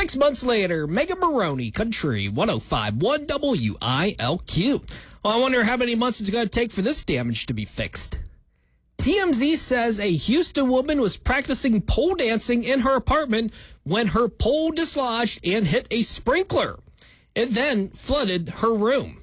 6 months later, Megan Maroney, Country 105.1 WILQ. Well, I wonder how many months it's going to take for this damage to be fixed. TMZ says a Houston woman was practicing pole dancing in her apartment when her pole dislodged and hit a sprinkler. It then flooded her room.